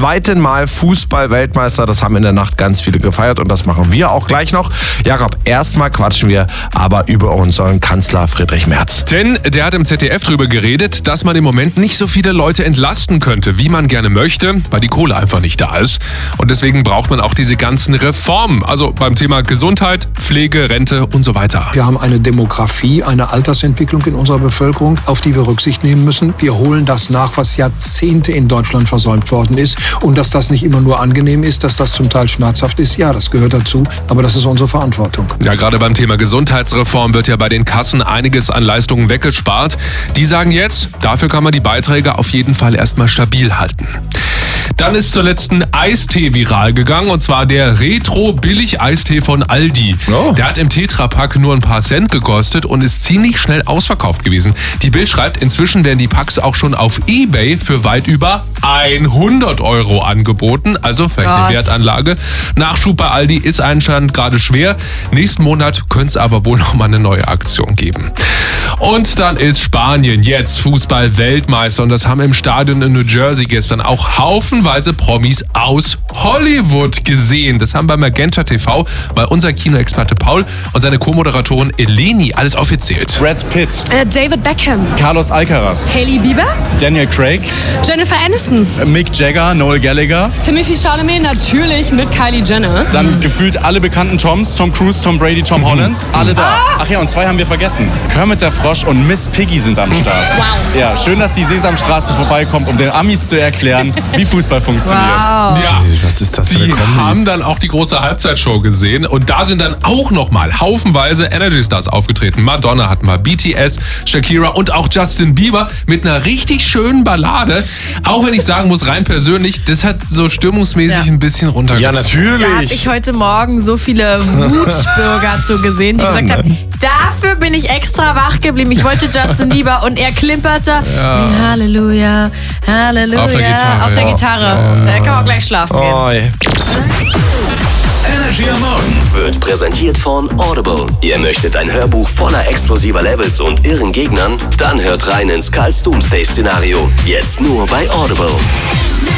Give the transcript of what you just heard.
zweiten Mal Fußball-Weltmeister. Das haben in der Nacht ganz viele gefeiert und das machen wir auch gleich noch. Jakob, erstmal quatschen wir aber über unseren Kanzler Friedrich Merz. Denn der hat im ZDF drüber geredet, dass man im Moment nicht so viele Leute entlasten könnte, wie man gerne möchte, weil die Kohle einfach nicht da ist. Und deswegen braucht man auch diese ganzen Reformen. Also beim Thema Gesundheit, Pflege, Rente und so weiter. Wir haben eine Demografie, eine Altersentwicklung in unserer Bevölkerung, auf die wir Rücksicht nehmen müssen. Wir holen das nach, was Jahrzehnte in Deutschland versäumt worden ist. Und dass das nicht immer nur angenehm ist, dass das zum Teil schmerzhaft ist, ja, das gehört dazu. Aber das ist unsere Verantwortung. Ja, gerade beim Thema Gesundheitsreform wird ja bei den Kassen einiges an Leistungen weggespart. Die sagen jetzt, dafür kann man die Beiträge auf jeden Fall erstmal stabil halten. Dann ist zuletzt ein Eistee viral gegangen, und zwar der Retro-Billig-Eistee von Aldi. Oh. Der hat im Tetrapack nur ein paar Cent gekostet und ist ziemlich schnell ausverkauft gewesen. Die Bild schreibt, inzwischen werden die Packs auch schon auf eBay für weit über 100 € angeboten, also vielleicht eine Wertanlage. Nachschub bei Aldi ist anscheinend gerade schwer. Nächsten Monat könnte es aber wohl noch mal eine neue Aktion geben. Und dann ist Spanien jetzt Fußball-Weltmeister und das haben im Stadion in New Jersey gestern auch haufenweise Promis aus Hollywood gesehen. Das haben bei Magenta TV mal unser Kinoexperte Paul und seine Co-Moderatorin Eleni alles aufgezählt. Brad Pitt, David Beckham, Carlos Alcaraz, Hailey Bieber, Daniel Craig, Jennifer Aniston, Mick Jagger, Noel Gallagher, Timothy Chalamet, natürlich mit Kylie Jenner. dann gefühlt alle bekannten Toms, Tom Cruise, Tom Brady, Tom Holland, alle da. Ach ja, und 2 haben wir vergessen. Kermit der Frosch und Miss Piggy sind am Start. Wow. Ja, schön, dass die Sesamstraße vorbeikommt, um den Amis zu erklären, wie Fußball funktioniert. Wow. Ja, Was ist das für eine die Kombi? haben dann auch die große Halbzeitshow gesehen und da sind dann auch nochmal haufenweise Energy Stars aufgetreten. Madonna hatten wir, BTS, Shakira und auch Justin Bieber mit einer richtig schönen Ballade. Auch wenn ich sagen muss, rein persönlich, das hat so stimmungsmäßig ein bisschen Ja, runtergezogen. natürlich. Da habe ich heute Morgen so viele Wutbürger zu gesehen, die gesagt haben, dafür bin ich extra wach geblieben. Ich wollte Justin Bieber und er klimperte. Hey, Halleluja, Halleluja. Auf der Gitarre, Auf der ja. Gitarre. Da kann man auch gleich schlafen gehen. Oi. Energy am Morgen wird präsentiert von Audible. Ihr möchtet ein Hörbuch voller explosiver Levels und irren Gegnern? Dann hört rein ins Karls Doomsday-Szenario. Jetzt nur bei Audible.